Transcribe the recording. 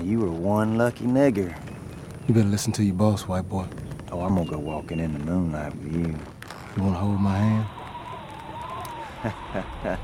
You were one lucky nigger. You better listen to your boss, white boy. Oh, I'm gonna go walking in the moonlight with you. You wanna hold my hand?